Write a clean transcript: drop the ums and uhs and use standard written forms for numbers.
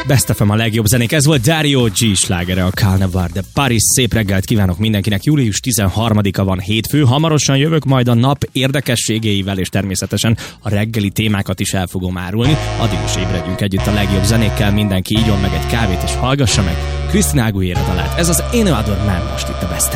Best FM a legjobb zenék, ez volt Dario G. slágere, a Carnaval de Paris. Szép reggelt kívánok mindenkinek, július 13-a van, hétfő, hamarosan jövök majd a nap érdekességeivel, és természetesen a reggeli témákat is el fogom árulni. Addig is ébredjünk együtt a legjobb zenékkel, mindenki igyon meg egy kávét és hallgassa meg Christina Aguilera dalát. Ez az In Other Man most itt a Best